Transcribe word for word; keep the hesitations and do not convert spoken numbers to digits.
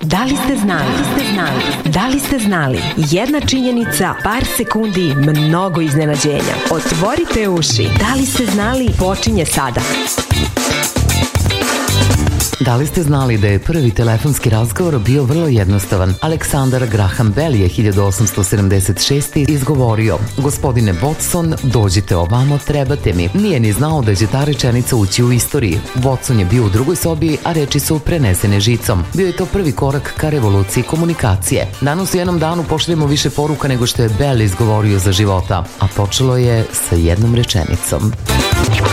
Da li ste znali? Da li ste znali? Da li ste znali? Jedna činjenica, par sekundi, mnogo iznenađenja. Otvorite uši. Da li ste znali? Počinje sada. Da li ste znali da je prvi telefonski razgovor bio vrlo jednostavan? Aleksandar Graham Bell je hiljadu osamsto sedamdeset šeste. izgovorio: gospodine Watson, dođite ovamo, trebate mi. Nije ni znao da će ta rečenica ući u istoriji. Watson je bio u drugoj sobi, a reči su prenesene žicom. Bio je to prvi korak ka revoluciji komunikacije. Danas u jednom danu pošaljemo više poruka nego što je Bell izgovorio za života, a počelo je sa jednom rečenicom.